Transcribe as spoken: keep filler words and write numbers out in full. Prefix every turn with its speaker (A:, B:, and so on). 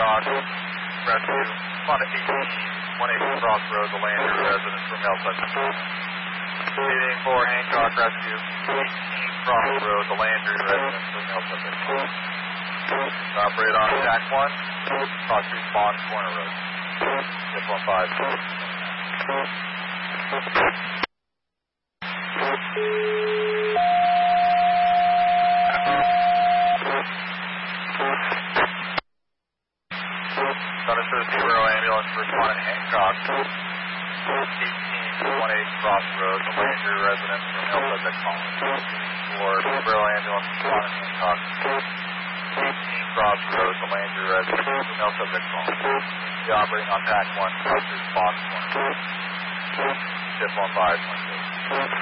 A: Hancock, rescue. Respond to eighteen, one eight Crossroads, a Landry resident from El Subject. eighteen four Hancock, rescue. eighteen Crossroads, a Landry resident from El Subject. Operate on attack one, cross street Bond Corner Road. Ship one five. Understood, zero ambulance responding Hancock. eighteen one eight Crossroads, a Landry resident from El Subject calling. For zero ambulance responding Hancock. eighteen Crossroads, a Landry resident from El Subject calling. The operating on T A C one, Cross Street Bond Corner. Ship one five one two.